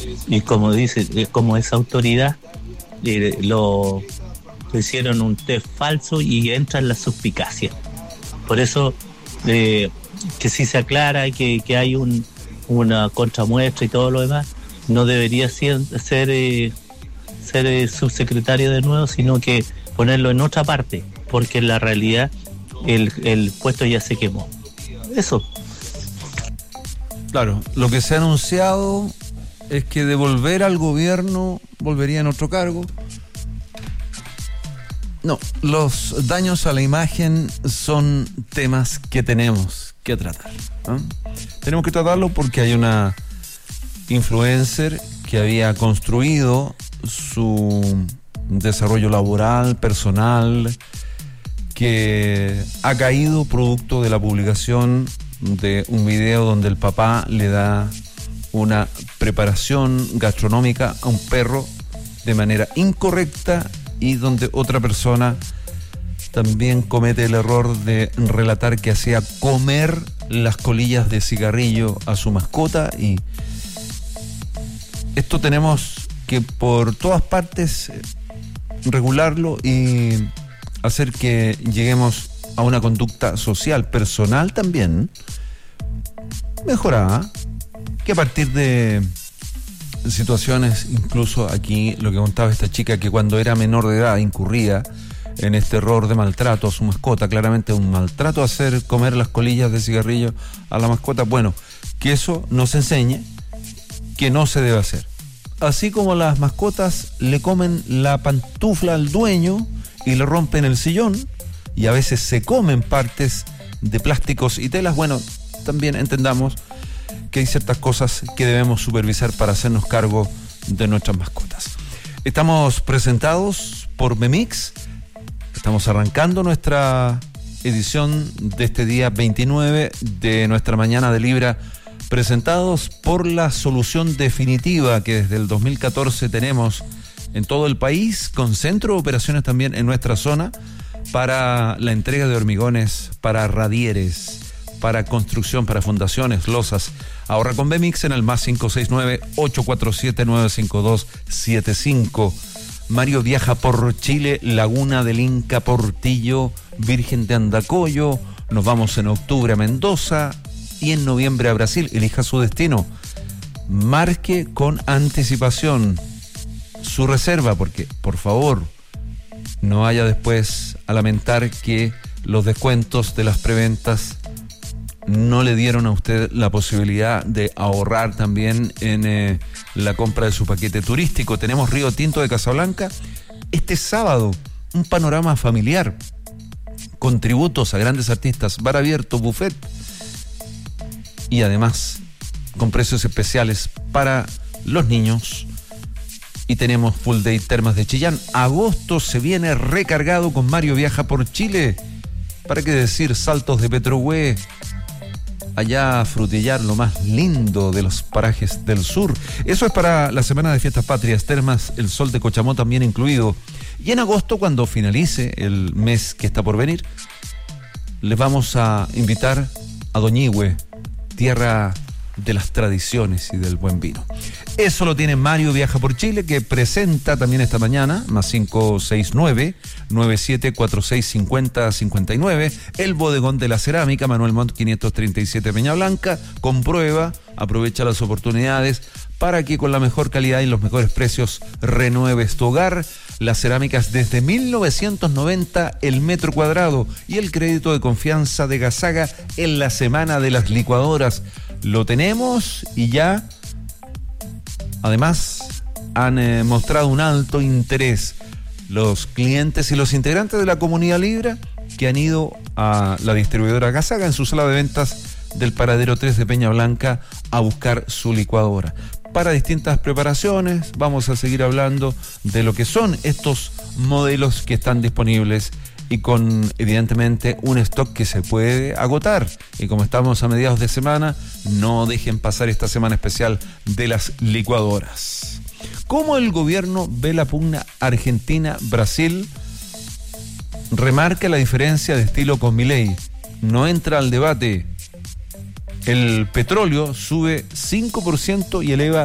y como dice, como esa autoridad lo hicieron un test falso y entra en la suspicacia. Por eso que si se aclara que hay una contramuestra y todo lo demás, no debería ser subsecretario de nuevo, sino que ponerlo en otra parte, porque en la realidad el puesto ya se quemó. Eso. Claro, lo que se ha anunciado es que de volver al gobierno volvería en otro cargo. No, los daños a la imagen son temas que tenemos que tratar, ¿no? Tenemos que tratarlo porque hay una influencer que había construido su desarrollo laboral, personal, que ha caído producto de la publicación de un video donde el papá le da una preparación gastronómica a un perro de manera incorrecta y donde otra persona también comete el error de relatar que hacía comer las colillas de cigarrillo a su mascota, y esto tenemos que por todas partes regularlo y hacer que lleguemos a una conducta social, personal también mejorada, que a partir de situaciones, incluso aquí lo que contaba esta chica, que cuando era menor de edad incurría en este error de maltrato a su mascota, claramente un maltrato hacer comer las colillas de cigarrillo a la mascota. Bueno, que eso nos enseñe que no se debe hacer. Así como las mascotas le comen la pantufla al dueño y le rompen el sillón, y a veces se comen partes de plásticos y telas, bueno, también entendamos que hay ciertas cosas que debemos supervisar para hacernos cargo de nuestras mascotas. Estamos presentados por Memix. Estamos arrancando nuestra edición de este día 29 de nuestra Mañana de Libra, presentados por la solución definitiva que desde el 2014 tenemos en todo el país, con centro de operaciones también en nuestra zona, para la entrega de hormigones, para radieres, para construcción, para fundaciones, losas. Ahorra con Bemix en el más 569-847-95275. Mario viaja por Chile, Laguna del Inca, Portillo, Virgen de Andacollo. Nos vamos en octubre a Mendoza y en noviembre a Brasil. Elija su destino. Marque con anticipación su reserva, porque, por favor, no vaya después a lamentar que los descuentos de las preventas no le dieron a usted la posibilidad de ahorrar también en la compra de su paquete turístico. Tenemos Río Tinto de Casablanca este sábado, un panorama familiar con tributos a grandes artistas, bar abierto, buffet, y además con precios especiales para los niños. Y tenemos Full Day Termas de Chillán. Agosto se viene recargado con Mario viaja por Chile. ¿Para qué decir? Saltos de Petrohue, allá a frutillar lo más lindo de los parajes del sur. Eso es para la semana de Fiestas Patrias, Termas El Sol de Cochamó también incluido. Y en agosto, cuando finalice el mes que está por venir, les vamos a invitar a Doñihue, tierra de las tradiciones y del buen vino. Eso lo tiene Mario viaja por Chile, que presenta también esta mañana, más 569-97465059, el bodegón de la cerámica, Manuel Montt 537 Peña Blanca. Comprueba, aprovecha las oportunidades para que con la mejor calidad y los mejores precios renueves tu hogar. Las cerámicas desde 1990 el metro cuadrado, y el crédito de confianza de Gasaga en la semana de las licuadoras. Lo tenemos, y ya además han mostrado un alto interés los clientes y los integrantes de la comunidad Libra que han ido a la distribuidora Gasaga en su sala de ventas del Paradero 3 de Peña Blanca a buscar su licuadora. Para distintas preparaciones vamos a seguir hablando de lo que son estos modelos que están disponibles, y con evidentemente un stock que se puede agotar. Y como estamos a mediados de semana, no dejen pasar esta semana especial de las licuadoras. ¿Cómo el gobierno ve la pugna Argentina-Brasil? Remarca la diferencia de estilo con Milei. No entra al debate. El petróleo sube 5% y eleva